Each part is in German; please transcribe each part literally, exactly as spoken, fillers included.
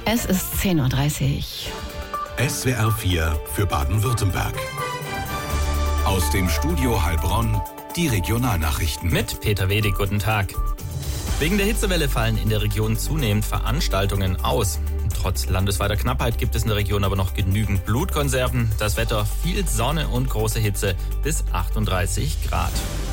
Es ist zehn Uhr dreißig. S W R vier für Baden-Württemberg. Aus dem Studio Heilbronn die Regionalnachrichten. Mit Peter Wedig, guten Tag. Wegen der Hitzewelle fallen in der Region zunehmend Veranstaltungen aus. Trotz landesweiter Knappheit gibt es in der Region aber noch genügend Blutkonserven. Das Wetter, viel Sonne und große Hitze bis achtunddreißig Grad.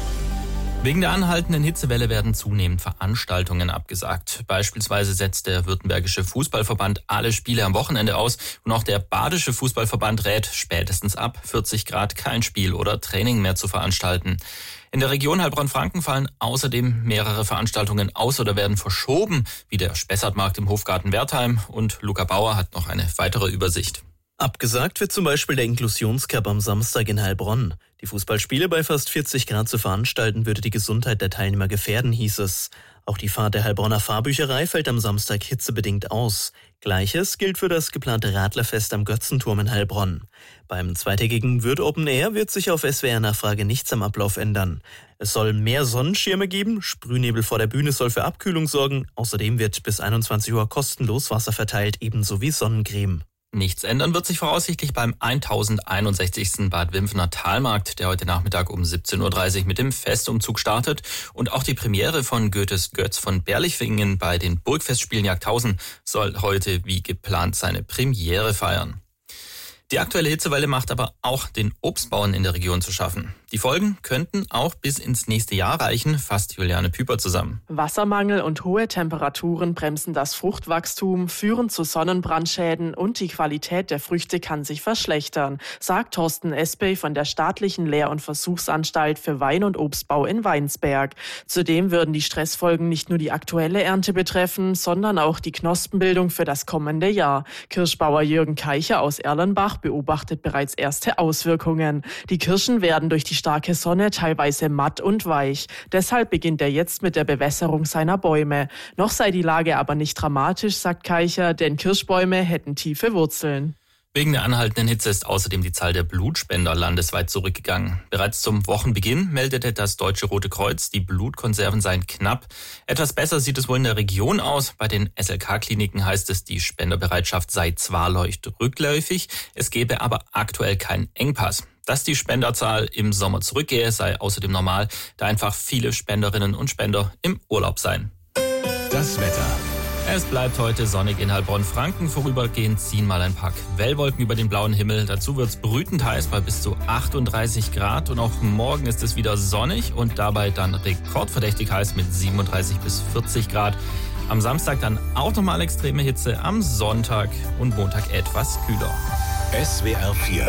Wegen der anhaltenden Hitzewelle werden zunehmend Veranstaltungen abgesagt. Beispielsweise setzt der Württembergische Fußballverband alle Spiele am Wochenende aus und auch der Badische Fußballverband rät, spätestens ab vierzig Grad kein Spiel oder Training mehr zu veranstalten. In der Region Heilbronn-Franken fallen außerdem mehrere Veranstaltungen aus oder werden verschoben, wie der Spessartmarkt im Hofgarten Wertheim, und Luca Bauer hat noch eine weitere Übersicht. Abgesagt wird zum Beispiel der Inklusionscup am Samstag in Heilbronn. Die Fußballspiele bei fast vierzig Grad zu veranstalten, würde die Gesundheit der Teilnehmer gefährden, hieß es. Auch die Fahrt der Heilbronner Fahrbücherei fällt am Samstag hitzebedingt aus. Gleiches gilt für das geplante Radlerfest am Götzenturm in Heilbronn. Beim zweitägigen Würth Open Air wird sich auf S W R-Nachfrage nichts am Ablauf ändern. Es soll mehr Sonnenschirme geben, Sprühnebel vor der Bühne soll für Abkühlung sorgen. Außerdem wird bis einundzwanzig Uhr kostenlos Wasser verteilt, ebenso wie Sonnencreme. Nichts ändern wird sich voraussichtlich beim tausendeinundsechzigsten Bad Wimpfener Talmarkt, der heute Nachmittag um siebzehn Uhr dreißig mit dem Festumzug startet. Und auch die Premiere von Goethes Götz von Berlichingen bei den Burgfestspielen Jagdhausen soll heute wie geplant seine Premiere feiern. Die aktuelle Hitzewelle macht aber auch den Obstbauern in der Region zu schaffen. Die Folgen könnten auch bis ins nächste Jahr reichen, fasst Juliane Püper zusammen. Wassermangel und hohe Temperaturen bremsen das Fruchtwachstum, führen zu Sonnenbrandschäden und die Qualität der Früchte kann sich verschlechtern, sagt Thorsten Espey von der Staatlichen Lehr- und Versuchsanstalt für Wein- und Obstbau in Weinsberg. Zudem würden die Stressfolgen nicht nur die aktuelle Ernte betreffen, sondern auch die Knospenbildung für das kommende Jahr. Kirschbauer Jürgen Keicher aus Erlenbach beobachtet bereits erste Auswirkungen. Die Kirschen werden durch die starke Sonne teilweise matt und weich. Deshalb beginnt er jetzt mit der Bewässerung seiner Bäume. Noch sei die Lage aber nicht dramatisch, sagt Keicher, denn Kirschbäume hätten tiefe Wurzeln. Wegen der anhaltenden Hitze ist außerdem die Zahl der Blutspender landesweit zurückgegangen. Bereits zum Wochenbeginn meldete das Deutsche Rote Kreuz, die Blutkonserven seien knapp. Etwas besser sieht es wohl in der Region aus. Bei den S L K-Kliniken heißt es, die Spenderbereitschaft sei zwar leicht rückläufig, es gebe aber aktuell keinen Engpass. Dass die Spenderzahl im Sommer zurückgehe, sei außerdem normal, da einfach viele Spenderinnen und Spender im Urlaub seien. Das Wetter. Es bleibt heute sonnig in Heilbronn-Franken. Vorübergehend ziehen mal ein paar Quellwolken über den blauen Himmel. Dazu wird's brütend heiß bei bis zu achtunddreißig Grad. Und auch morgen ist es wieder sonnig und dabei dann rekordverdächtig heiß mit siebenunddreißig bis vierzig Grad. Am Samstag dann auch nochmal extreme Hitze, am Sonntag und Montag etwas kühler. S W R vier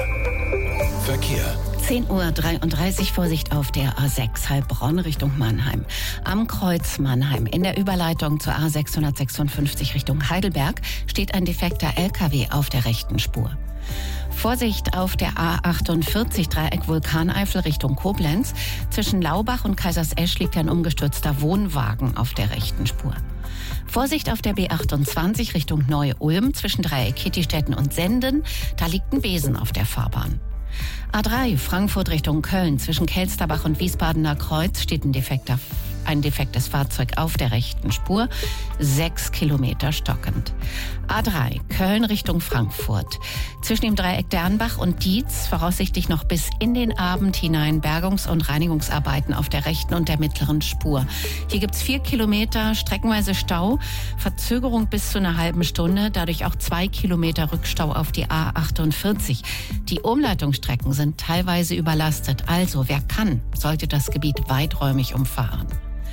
Verkehr. zehn Uhr dreiunddreißig, Vorsicht auf der A sechs Heilbronn Richtung Mannheim. Am Kreuz Mannheim in der Überleitung zur A sechshundertsechsundfünfzig Richtung Heidelberg steht ein defekter L K W auf der rechten Spur. Vorsicht auf der A achtundvierzig Dreieck Vulkaneifel Richtung Koblenz. Zwischen Laubach und Kaisersesch liegt ein umgestürzter Wohnwagen auf der rechten Spur. Vorsicht auf der B achtundzwanzig Richtung Neu-Ulm zwischen Dreieck Kittistetten und Senden. Da liegt ein Besen auf der Fahrbahn. A drei Frankfurt Richtung Köln zwischen Kelsterbach und Wiesbadener Kreuz steht ein defekter Ein defektes Fahrzeug auf der rechten Spur, sechs Kilometer stockend. A drei Köln Richtung Frankfurt. Zwischen dem Dreieck Dernbach und Dietz voraussichtlich noch bis in den Abend hinein Bergungs- und Reinigungsarbeiten auf der rechten und der mittleren Spur. Hier gibt's vier Kilometer streckenweise Stau, Verzögerung bis zu einer halben Stunde, dadurch auch zwei Kilometer Rückstau auf die A achtundvierzig. Die Umleitungsstrecken sind teilweise überlastet, also wer kann, sollte das Gebiet weiträumig umfahren.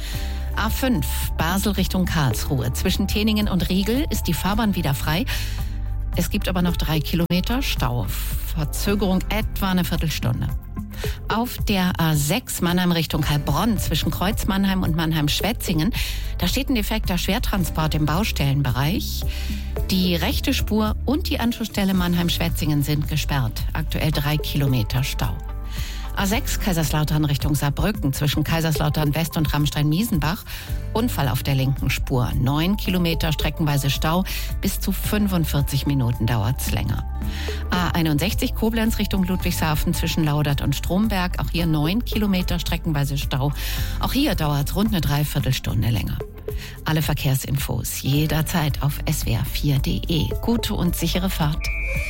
A fünf Basel Richtung Karlsruhe. Zwischen Teningen und Riegel ist die Fahrbahn wieder frei. Es gibt aber noch drei Kilometer Stau. Verzögerung etwa eine Viertelstunde. Auf der A sechs Mannheim Richtung Heilbronn zwischen Kreuz Mannheim und Mannheim-Schwetzingen, da steht ein defekter Schwertransport im Baustellenbereich. Die rechte Spur und die Anschlussstelle Mannheim-Schwetzingen sind gesperrt. Aktuell drei Kilometer Stau. A sechs Kaiserslautern Richtung Saarbrücken zwischen Kaiserslautern West und Ramstein-Miesenbach. Unfall auf der linken Spur. Neun Kilometer streckenweise Stau. Bis zu fünfundvierzig Minuten dauert's länger. A einundsechzig Koblenz Richtung Ludwigshafen zwischen Laudert und Stromberg. Auch hier neun Kilometer streckenweise Stau. Auch hier dauert's rund eine Dreiviertelstunde länger. Alle Verkehrsinfos jederzeit auf S W R vier Punkt de. Gute und sichere Fahrt.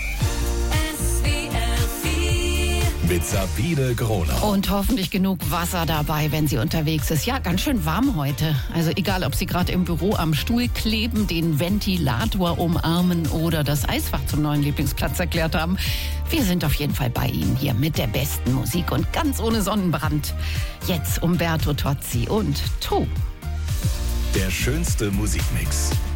Mit Sabine Gronau. Und hoffentlich genug Wasser dabei, wenn sie unterwegs ist. Ja, ganz schön warm heute. Also egal, ob Sie gerade im Büro am Stuhl kleben, den Ventilator umarmen oder das Eisfach zum neuen Lieblingsplatz erklärt haben. Wir sind auf jeden Fall bei Ihnen hier mit der besten Musik und ganz ohne Sonnenbrand. Jetzt Umberto Tozzi und To. Der schönste Musikmix.